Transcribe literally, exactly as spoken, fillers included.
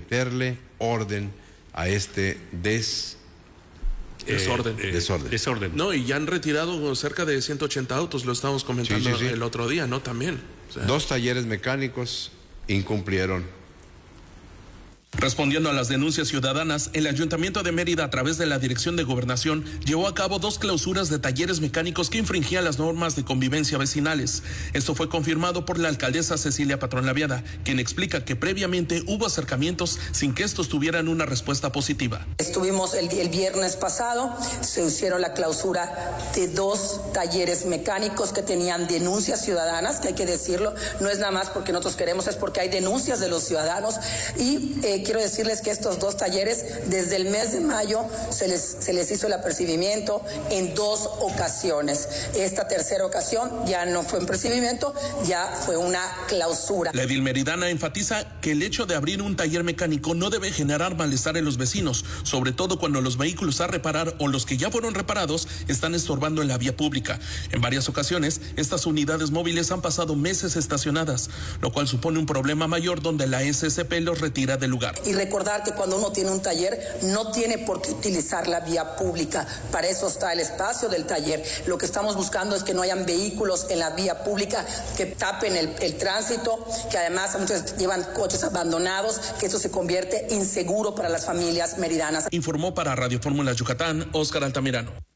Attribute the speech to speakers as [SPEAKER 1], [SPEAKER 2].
[SPEAKER 1] meterle orden a este des,
[SPEAKER 2] desorden.
[SPEAKER 1] Eh, desorden.
[SPEAKER 2] Desorden. No, y ya han retirado cerca de ciento ochenta autos, lo estábamos comentando sí, sí, sí. el otro día, ¿no? También. O sea,
[SPEAKER 1] Dos talleres mecánicos incumplieron.
[SPEAKER 3] Respondiendo a las denuncias ciudadanas, el Ayuntamiento de Mérida, a través de la Dirección de Gobernación, llevó a cabo dos clausuras de talleres mecánicos que infringían las normas de convivencia vecinales. Esto fue confirmado por la alcaldesa Cecilia Patrón Laviada, quien explica que previamente hubo acercamientos sin que estos tuvieran una respuesta positiva.
[SPEAKER 4] Estuvimos el, el viernes pasado, se hicieron la clausura de dos talleres mecánicos que tenían denuncias ciudadanas, que hay que decirlo, no es nada más porque nosotros queremos, es porque hay denuncias de los ciudadanos y eh, quiero decirles que estos dos talleres, desde el mes de mayo, se les, se les hizo el apercibimiento en dos ocasiones. Esta tercera ocasión ya no fue un apercibimiento, ya fue una clausura.
[SPEAKER 3] La edil meridana enfatiza que el hecho de abrir un taller mecánico no debe generar malestar en los vecinos, sobre todo cuando los vehículos a reparar o los que ya fueron reparados están estorbando en la vía pública. En varias ocasiones, estas unidades móviles han pasado meses estacionadas, lo cual supone un problema mayor donde la S S P los retira del lugar.
[SPEAKER 4] Y recordar que cuando uno tiene un taller no tiene por qué utilizar la vía pública, para eso está el espacio del taller. Lo que estamos buscando es que no hayan vehículos en la vía pública que tapen el, el tránsito, que además muchos llevan coches abandonados, que esto se convierte inseguro para las familias meridanas.
[SPEAKER 3] Informó para Radio Fórmula Yucatán, Óscar Altamirano.